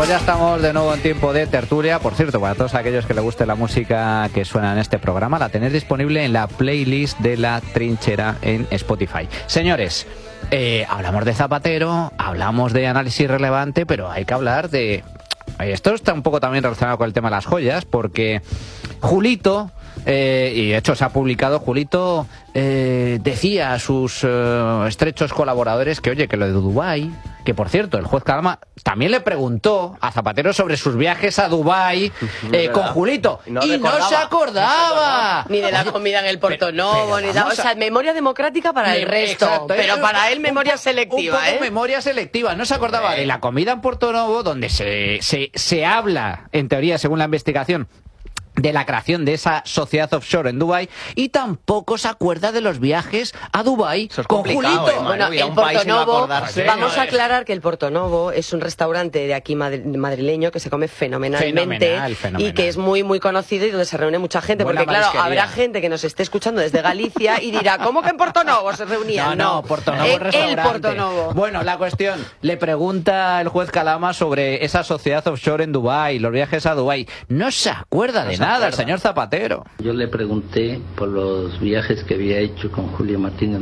pues ya estamos de nuevo en tiempo de tertulia. Por cierto, para todos aquellos que les guste la música que suena en este programa, la tenéis disponible en la playlist de La Trinchera en Spotify. Señores, hablamos de Zapatero, hablamos de análisis relevante, pero hay que hablar de... Esto está un poco también relacionado con el tema de las joyas, porque Julito... y de hecho se ha publicado, Julito decía a sus estrechos colaboradores que, oye, que lo de Dubái, que por cierto, el juez Calama también le preguntó a Zapatero sobre sus viajes a Dubái con Julito, y no se acordaba. Ni de la comida en el Porto Novo, ni nada. O sea, memoria democrática para el resto, exacto, pero para él memoria selectiva, un poco memoria selectiva. No se acordaba de la comida en Porto Novo, donde se habla, en teoría, según la investigación, de la creación de esa sociedad offshore en Dubái, y tampoco se acuerda de los viajes a Dubái con Julito. Bueno, el Porto Novo, vamos a aclarar que el Porto Novo es un restaurante de aquí madrileño que se come fenomenalmente y que es muy muy conocido y donde se reúne mucha gente, porque claro, habrá gente que nos esté escuchando desde Galicia y dirá, ¿cómo que en Porto Novo se reunían? No, Porto Novo restaurante. El Porto Novo. Bueno, la cuestión, le pregunta el juez Calama sobre esa sociedad offshore en Dubái, los viajes a Dubái. No se acuerda de nada el señor Zapatero. Yo le pregunté por los viajes que había hecho con Julio Martínez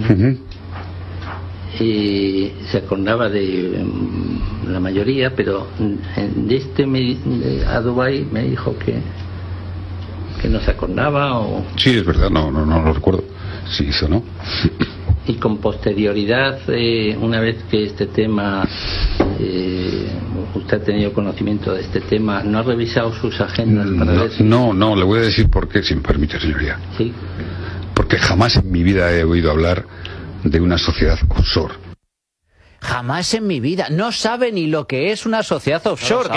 y se acordaba de la mayoría, pero de a Dubái me dijo que no se acordaba. Sí, es verdad, no lo recuerdo si hizo, ¿no? Y con posterioridad, una vez que este tema, usted ha tenido conocimiento de este tema, ¿no ha revisado sus agendas para ver si... No, le voy a decir por qué, si me permite, señoría. Sí. Porque jamás en mi vida he oído hablar de una sociedad offshore. Jamás en mi vida. No sabe ni lo que es una sociedad offshore.